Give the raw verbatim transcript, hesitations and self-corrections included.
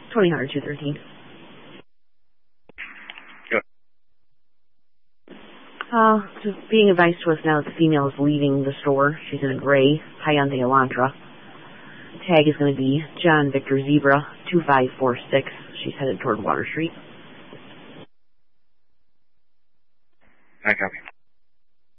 twenty hundred two thirteen. Good. Uh, just being advised to us now that the female is leaving the store. She's in a gray Hyundai Elantra. Tag is going to be John Victor Zebra two five four six. She's headed toward Water Street. I copy.